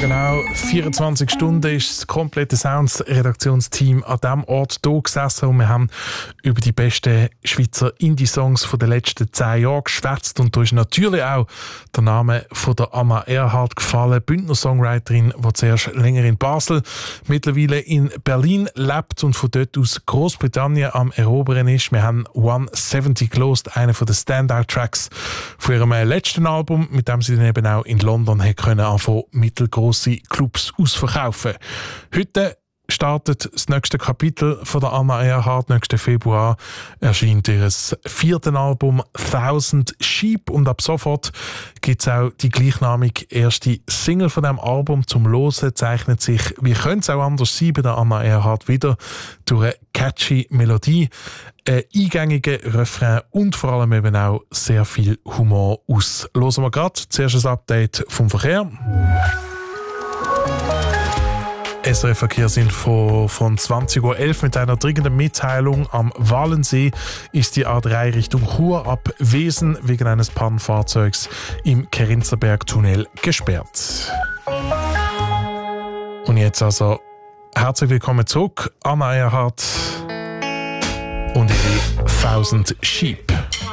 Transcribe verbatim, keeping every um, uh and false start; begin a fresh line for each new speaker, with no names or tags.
genau vierundzwanzig Stunden ist das komplette Sounds-Redaktionsteam an diesem Ort hier gesessen und wir haben über die besten Schweizer Indie-Songs der letzten zehn Jahre geschwätzt. Und da ist natürlich auch der Name von der Anna Erhardt gefallen, Bündner Songwriterin, die zuerst länger in Basel, mittlerweile in Berlin lebt und von dort aus Großbritannien am Erobern ist. Wir haben hundertsiebzig gelost, einer der Standout-Tracks von ihrem letzten Album, mit dem sie dann eben auch in London können anfangen, mittelgrosse Clubs ausverkaufen. Heute startet das nächste Kapitel von der Anna Erhardt. Nächsten Februar erscheint ihr viertes Album «Thousand Sheep» und ab sofort gibt es auch die gleichnamige erste Single von diesem Album. Zum Hören zeichnet sich, wie könnte es auch anders sein, bei der Anna Erhardt wieder durch eine catchy Melodie, einen eingängigen Refrain und vor allem eben auch sehr viel Humor aus. Hören wir gerade zuerst ein Update vom Verkehr. S R F-Verkehrsinfo von zwanzig Uhr elf mit einer dringenden Mitteilung. Am Walensee ist die A drei Richtung Chur ab Wesen wegen eines Pannenfahrzeugs im Kerinzerberg-Tunnel gesperrt. Und jetzt also herzlich willkommen zurück, Anna Erhardt und ihre «Thousand Sheep».